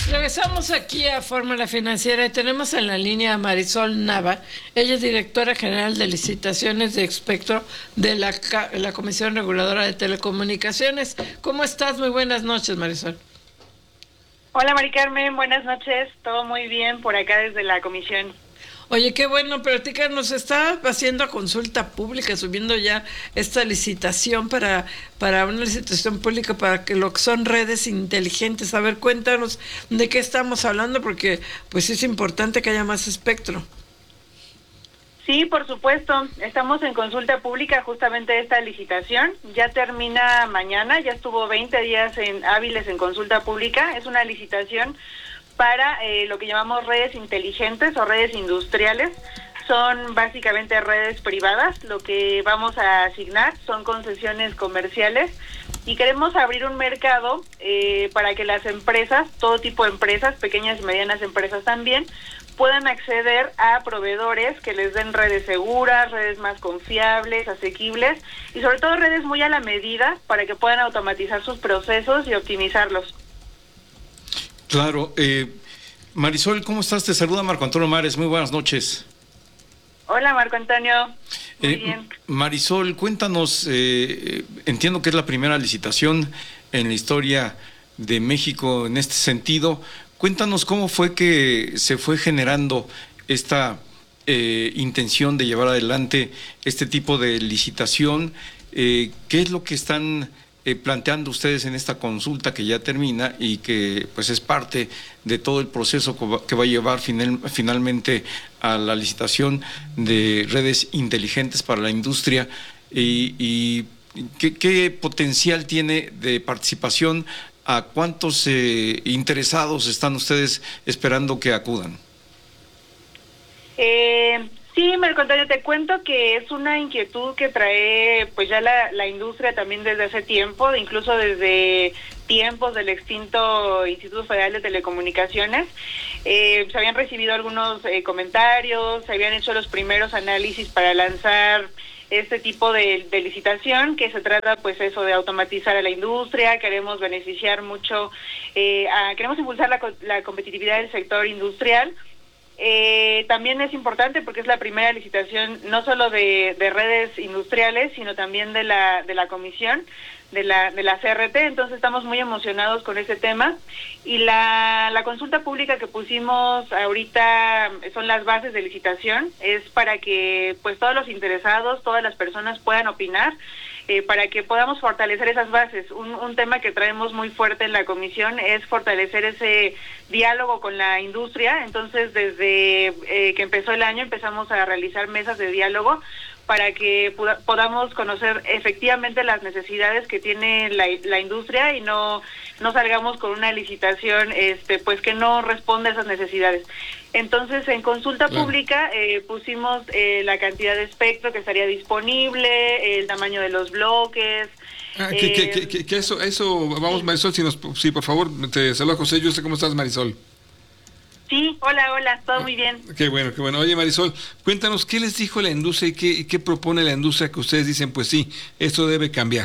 Regresamos aquí a Fórmula Financiera y tenemos en la línea a Marisol Nava. Ella es directora general de licitaciones de Espectro de la Comisión Reguladora de Telecomunicaciones. ¿Cómo estás? Muy buenas noches, Marisol. Hola, Mari Carmen, buenas noches. Todo muy bien por acá desde la comisión. Oye, qué bueno, platícanos, está haciendo consulta pública, subiendo ya esta licitación para una licitación pública para que lo que son redes inteligentes. A ver, cuéntanos de qué estamos hablando, porque pues es importante que haya más espectro. Sí, por supuesto. Estamos en consulta pública justamente de esta licitación. Ya termina mañana, ya estuvo 20 días hábiles en consulta pública. Es una licitación para lo que llamamos redes inteligentes o redes industriales. Son básicamente redes privadas. Lo que vamos a asignar son concesiones comerciales y queremos abrir un mercado para que las empresas, todo tipo de empresas, pequeñas y medianas empresas también, puedan acceder a proveedores que les den redes seguras, redes más confiables, asequibles y sobre todo redes muy a la medida para que puedan automatizar sus procesos y optimizarlos. Claro. Marisol, ¿cómo estás? Te saluda Marco Antonio Mares. Muy buenas noches. Hola, Marco Antonio. Muy bien. Marisol, cuéntanos, entiendo que es la primera licitación en la historia de México en este sentido. Cuéntanos cómo fue que se fue generando esta intención de llevar adelante este tipo de licitación. ¿Qué es lo que están planteando ustedes en esta consulta que ya termina y que pues es parte de todo el proceso que va a llevar finalmente a la licitación de redes inteligentes para la industria? Y ¿qué potencial tiene de participación? ¿A cuántos interesados están ustedes esperando que acudan? Sí, Marco Antonio, te cuento que es una inquietud que trae pues ya la industria también desde hace tiempo, incluso desde tiempos del extinto Instituto Federal de Telecomunicaciones. Se habían recibido algunos comentarios, se habían hecho los primeros análisis para lanzar este tipo de licitación, que se trata pues eso de automatizar a la industria. Queremos beneficiar mucho, queremos impulsar la competitividad del sector industrial. También es importante porque es la primera licitación no solo de redes industriales, sino también de la comisión, de la CRT, entonces estamos muy emocionados con ese tema. Y la consulta pública que pusimos ahorita son las bases de licitación, es para que pues todos los interesados, todas las personas puedan opinar, para que podamos fortalecer esas bases. Un tema que traemos muy fuerte en la comisión es fortalecer ese diálogo con la industria. Entonces, desde que empezó el año empezamos a realizar mesas de diálogo para que podamos conocer efectivamente las necesidades que tiene la industria y no salgamos con una licitación pues que no responde a esas necesidades. Entonces, en consulta pública pusimos la cantidad de espectro que estaría disponible, el tamaño de los bloques. Eso, vamos, Marisol, si por favor, te saluda José. Yo sé cómo estás, Marisol. Sí, hola, todo muy bien. Qué bueno. Oye, Marisol, cuéntanos, ¿qué les dijo la industria y qué propone la industria que ustedes dicen, pues sí, esto debe cambiar?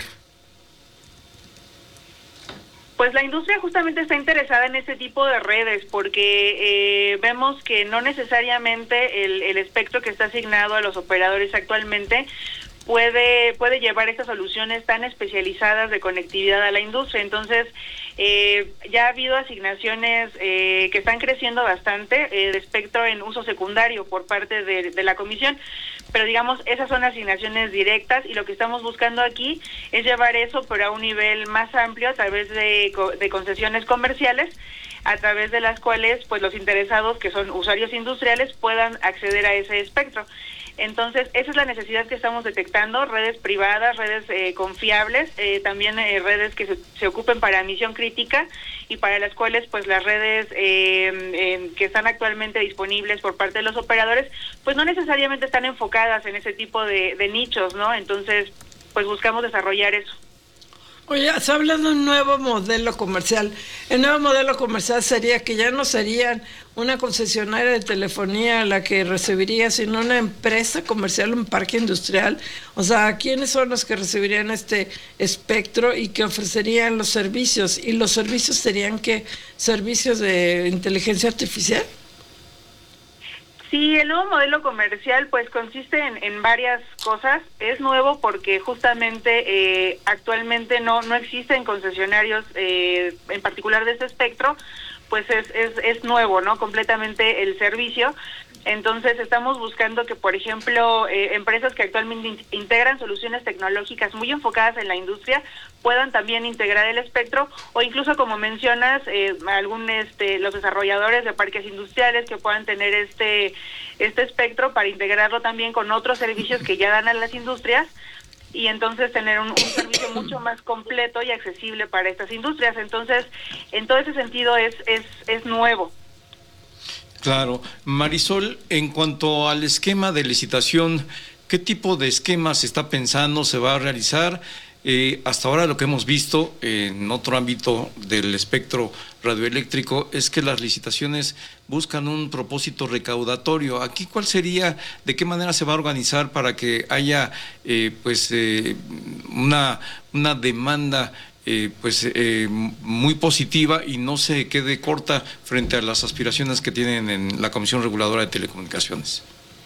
Pues la industria justamente está interesada en este tipo de redes porque vemos que no necesariamente el espectro que está asignado a los operadores actualmente puede llevar estas soluciones tan especializadas de conectividad a la industria. Entonces, ya ha habido asignaciones que están creciendo bastante de espectro en uso secundario por parte de la comisión, pero digamos, esas son asignaciones directas y lo que estamos buscando aquí es llevar eso pero a un nivel más amplio a través de concesiones comerciales, a través de las cuales pues los interesados, que son usuarios industriales, puedan acceder a ese espectro. Entonces, esa es la necesidad que estamos detectando, redes privadas, redes confiables, también redes que se ocupen para misión crítica y para las cuales pues las redes que están actualmente disponibles por parte de los operadores pues no necesariamente están enfocadas en ese tipo de nichos, ¿no? Entonces, pues buscamos desarrollar eso. Oye, se habla de un nuevo modelo comercial. El nuevo modelo comercial sería que ya no serían una concesionaria de telefonía la que recibiría, sino una empresa comercial, un parque industrial. O sea, ¿quiénes son los que recibirían este espectro y que ofrecerían los servicios? ¿Y los servicios serían qué? ¿Servicios de inteligencia artificial? Sí, el nuevo modelo comercial pues consiste en varias cosas. Es nuevo porque justamente actualmente no existen concesionarios en particular de este espectro, pues es nuevo, ¿no? Completamente el servicio. Entonces estamos buscando que, por ejemplo, empresas que actualmente integran soluciones tecnológicas muy enfocadas en la industria puedan también integrar el espectro, o incluso, como mencionas, los desarrolladores de parques industriales que puedan tener este espectro para integrarlo también con otros servicios que ya dan a las industrias, y entonces tener un servicio mucho más completo y accesible para estas industrias. Entonces, en todo ese sentido es nuevo. Claro. Marisol, en cuanto al esquema de licitación, ¿qué tipo de esquema se está pensando, se va a realizar? Hasta ahora lo que hemos visto en otro ámbito del espectro radioeléctrico es que las licitaciones buscan un propósito recaudatorio. Aquí, ¿cuál sería, de qué manera se va a organizar para que haya una demanda muy positiva y no se quede corta frente a las aspiraciones que tienen en la Comisión Reguladora de Telecomunicaciones?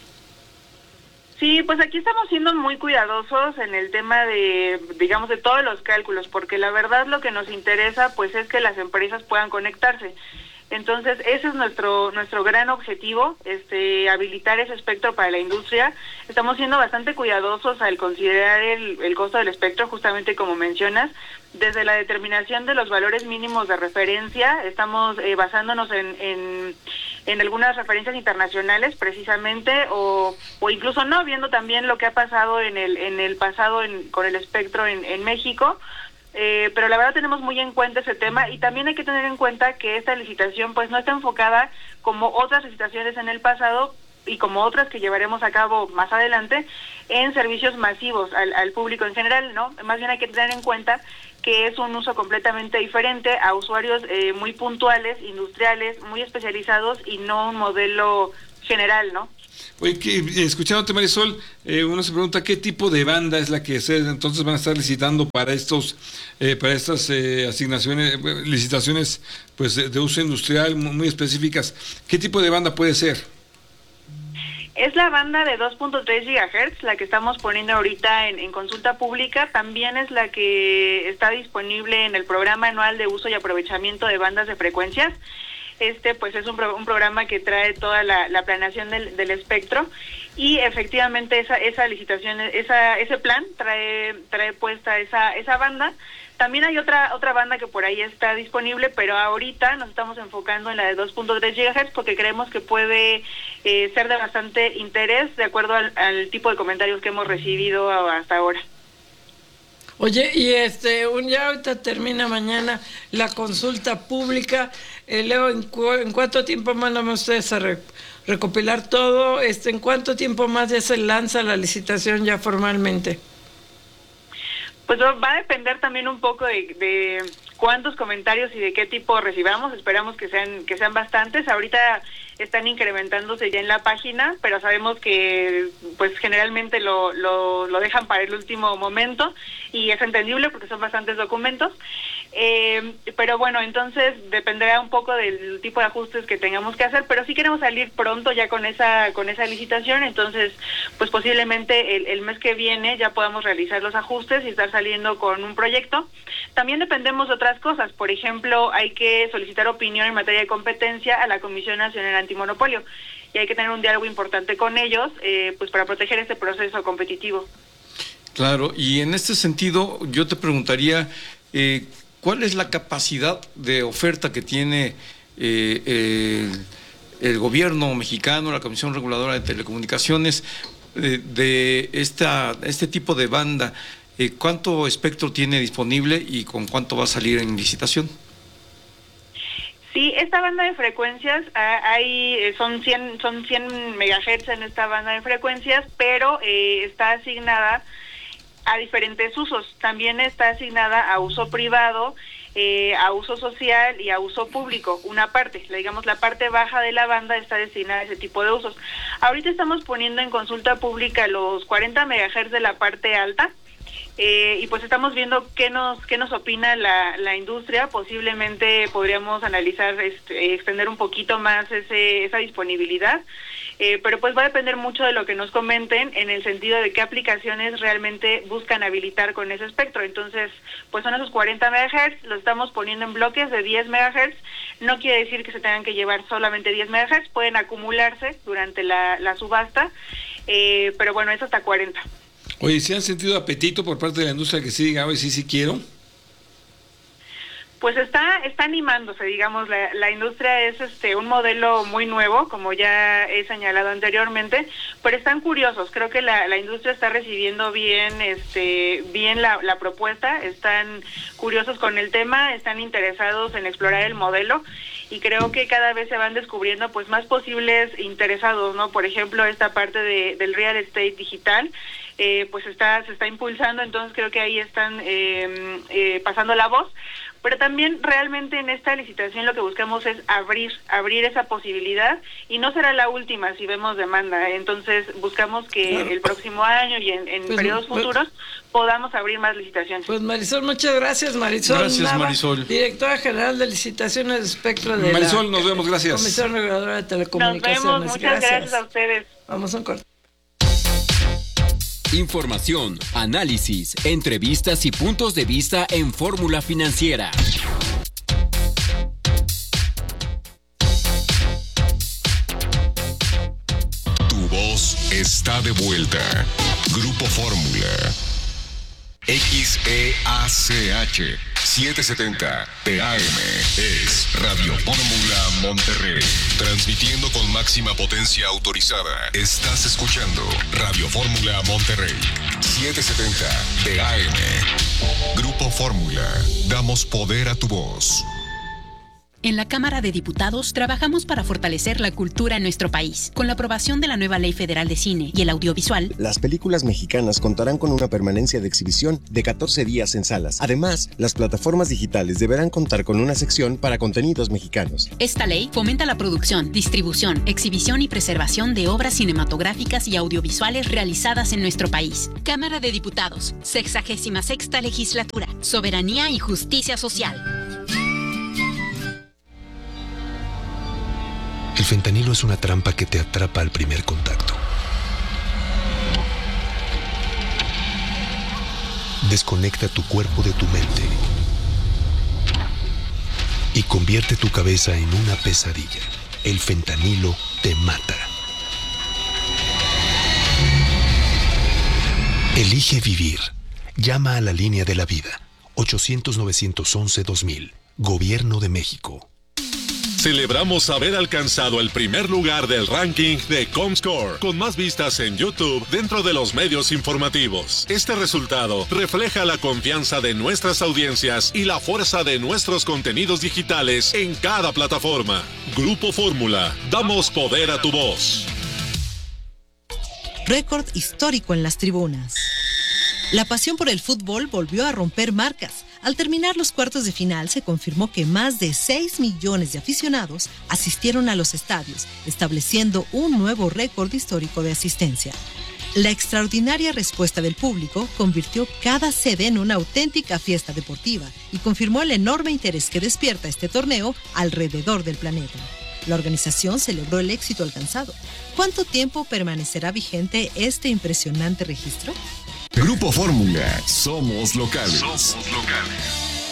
Sí, pues aquí estamos siendo muy cuidadosos en el tema de todos los cálculos, porque la verdad lo que nos interesa pues es que las empresas puedan conectarse. Entonces, ese es nuestro gran objetivo, habilitar ese espectro para la industria. Estamos siendo bastante cuidadosos al considerar el costo del espectro, justamente como mencionas. Desde la determinación de los valores mínimos de referencia, estamos basándonos en algunas referencias internacionales, precisamente, o incluso no, viendo también lo que ha pasado en el pasado con el espectro en México. Pero la verdad tenemos muy en cuenta ese tema, y también hay que tener en cuenta que esta licitación pues no está enfocada como otras licitaciones en el pasado y como otras que llevaremos a cabo más adelante en servicios masivos al público en general, ¿no? Más bien hay que tener en cuenta que es un uso completamente diferente a usuarios muy puntuales, industriales, muy especializados, y no un modelo general, ¿no? Oye, escuchándote, Marisol, uno se pregunta qué tipo de banda es la que ustedes entonces van a estar licitando para estas licitaciones pues de uso industrial muy específicas. ¿Qué tipo de banda puede ser? Es la banda de 2.3 GHz, la que estamos poniendo ahorita en consulta pública. También es la que está disponible en el programa anual de uso y aprovechamiento de bandas de frecuencias. Pues es un programa que trae toda la planeación del espectro, y efectivamente esa licitación, ese plan trae puesta esa banda. También hay otra banda que por ahí está disponible, pero ahorita nos estamos enfocando en la de 2.3 GHz porque creemos que puede ser de bastante interés de acuerdo al tipo de comentarios que hemos recibido hasta ahora. Oye, y ya ahorita termina mañana la consulta pública. Leo, ¿en cuánto tiempo mandan ustedes a recopilar todo? ¿En cuánto tiempo más ya se lanza la licitación ya formalmente? Pues va a depender también un poco de cuántos comentarios y de qué tipo recibamos. Esperamos que sean bastantes. Ahorita están incrementándose ya en la página, pero sabemos que pues generalmente lo dejan para el último momento, y es entendible porque son bastantes documentos. Pero bueno, entonces dependerá un poco del tipo de ajustes que tengamos que hacer, pero sí queremos salir pronto ya con esa licitación. Entonces pues posiblemente el mes que viene ya podamos realizar los ajustes y estar saliendo con un proyecto. También dependemos de otras cosas. Por ejemplo, hay que solicitar opinión en materia de competencia a la Comisión Nacional Antimonopolio, y hay que tener un diálogo importante con ellos pues para proteger este proceso competitivo. Claro, y en este sentido yo te preguntaría, ¿cuál es la capacidad de oferta que tiene el gobierno mexicano, la Comisión Reguladora de Telecomunicaciones, de este tipo de banda? ¿Cuánto espectro tiene disponible y con cuánto va a salir en licitación? Sí, esta banda de frecuencias, son 100 megahertz en esta banda de frecuencias, pero está asignada a diferentes usos. También está asignada a uso privado, a uso social y a uso público, una parte, digamos la parte baja de la banda está destinada a ese tipo de usos. Ahorita estamos poniendo en consulta pública los 40 MHz de la parte alta, y pues estamos viendo qué nos opina la industria. Posiblemente podríamos analizar extender un poquito más esa disponibilidad, pero pues va a depender mucho de lo que nos comenten en el sentido de qué aplicaciones realmente buscan habilitar con ese espectro. Entonces, pues son esos 40 MHz, los estamos poniendo en bloques de 10 MHz. No quiere decir que se tengan que llevar solamente 10 MHz, pueden acumularse durante la subasta, pero bueno, es hasta 40. Oye, ¿se han sentido apetito por parte de la industria que sí diga, oye, sí quiero? Pues está animándose, digamos, la industria es un modelo muy nuevo, como ya he señalado anteriormente, pero están curiosos. Creo que la industria está recibiendo bien la propuesta, están curiosos con el tema, están interesados en explorar el modelo, y creo que cada vez se van descubriendo pues más posibles interesados, ¿no? Por ejemplo, esta parte del real estate digital, pues se está impulsando, entonces creo que ahí están pasando la voz. Pero también realmente en esta licitación lo que buscamos es abrir esa posibilidad, y no será la última si vemos demanda. Entonces buscamos que el próximo año y en pues, periodos futuros podamos abrir más licitaciones. Pues Marisol, muchas gracias, Marisol. Gracias, Nava, Marisol. Directora General de Licitaciones de Espectro de Marisol, nos vemos, gracias. Comisión Reguladora de Telecomunicaciones. Nos vemos, muchas gracias a ustedes. Vamos a un corte. Información, análisis, entrevistas y puntos de vista en Fórmula Financiera. Tu voz está de vuelta. Grupo Fórmula. XEACH 770 TAM es Radio Fórmula Monterrey. Transmitiendo con máxima potencia autorizada. Estás escuchando Radio Fórmula Monterrey 770 TAM. Grupo Fórmula. Damos poder a tu voz. En la Cámara de Diputados trabajamos para fortalecer la cultura en nuestro país. Con la aprobación de la nueva Ley Federal de Cine y el Audiovisual, las películas mexicanas contarán con una permanencia de exhibición de 14 días en salas. Además, las plataformas digitales deberán contar con una sección para contenidos mexicanos. Esta ley fomenta la producción, distribución, exhibición y preservación de obras cinematográficas y audiovisuales realizadas en nuestro país. Cámara de Diputados, 66ª Legislatura, Soberanía y Justicia Social. El fentanilo es una trampa que te atrapa al primer contacto. Desconecta tu cuerpo de tu mente y convierte tu cabeza en una pesadilla. El fentanilo te mata. Elige vivir. Llama a la línea de la vida. 800-911-2000. Gobierno de México. Celebramos haber alcanzado el primer lugar del ranking de Comscore, con más vistas en YouTube dentro de los medios informativos. Este resultado refleja la confianza de nuestras audiencias y la fuerza de nuestros contenidos digitales en cada plataforma. Grupo Fórmula, damos poder a tu voz. Récord histórico en las tribunas. La pasión por el fútbol volvió a romper marcas. Al terminar los cuartos de final, se confirmó que más de 6 millones de aficionados asistieron a los estadios, estableciendo un nuevo récord histórico de asistencia. La extraordinaria respuesta del público convirtió cada sede en una auténtica fiesta deportiva y confirmó el enorme interés que despierta este torneo alrededor del planeta. La organización celebró el éxito alcanzado. ¿Cuánto tiempo permanecerá vigente este impresionante registro? Grupo Fórmula, somos locales. Somos locales.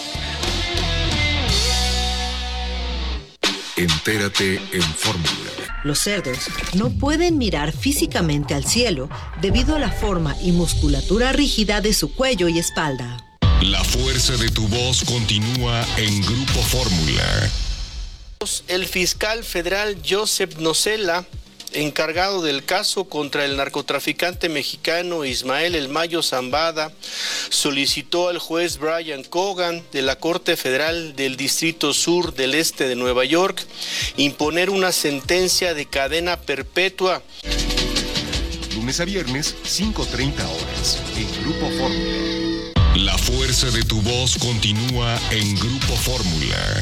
Entérate en Fórmula. Los cerdos no pueden mirar físicamente al cielo debido a la forma y musculatura rígida de su cuello y espalda. La fuerza de tu voz continúa en Grupo Fórmula. El fiscal federal Joseph Nocella, encargado del caso contra el narcotraficante mexicano Ismael El Mayo Zambada, solicitó al juez Brian Cogan de la Corte Federal del Distrito Sur del Este de Nueva York imponer una sentencia de cadena perpetua. Lunes a viernes, 5:30 horas. Grupo Fórmula. La fuerza de tu voz continúa en Grupo Fórmula.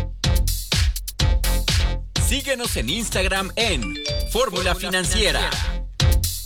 Síguenos en Instagram en Fórmula Financiera.